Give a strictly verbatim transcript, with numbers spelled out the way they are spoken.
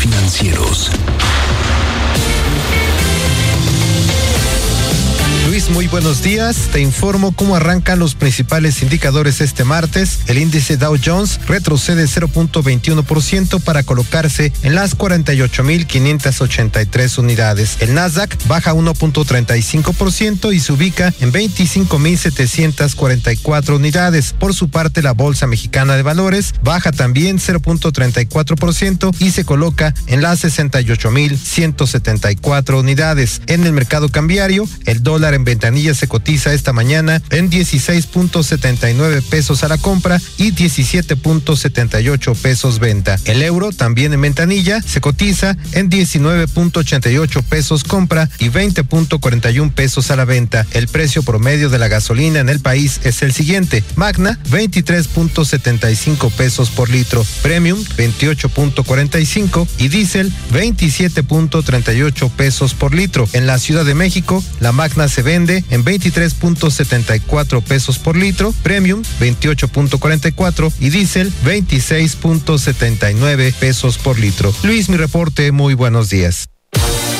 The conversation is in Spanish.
financieros. Luis, muy buenos días. Te informo cómo arrancan los principales indicadores este martes. El índice Dow Jones retrocede cero punto veintiuno por ciento para colocarse en las cuarenta y ocho mil quinientas ochenta y tres unidades. El Nasdaq baja uno punto treinta y cinco por ciento y se ubica en veinticinco mil setecientas cuarenta y cuatro unidades. Por su parte, la Bolsa Mexicana de Valores baja también cero punto treinta y cuatro por ciento y se coloca en las sesenta y ocho mil ciento setenta y cuatro unidades. En el mercado cambiario, el dólar en ventanilla se cotiza esta mañana en dieciséis punto setenta y nueve pesos a la compra y diecisiete punto setenta y ocho pesos venta. El euro también en ventanilla se cotiza en diecinueve punto ochenta y ocho pesos compra y veinte punto cuarenta y uno pesos a la venta. El precio promedio de la gasolina en el país es el siguiente: Magna veintitrés punto setenta y cinco pesos por litro, Premium veintiocho punto cuarenta y cinco y Diesel veintisiete punto treinta y ocho pesos por litro. En la Ciudad de México, la Magna se vende en veintitrés punto setenta y cuatro pesos por litro, Premium veintiocho punto cuarenta y cuatro y Diesel veintiséis punto setenta y nueve pesos por litro. Luis, mi reporte, muy buenos días.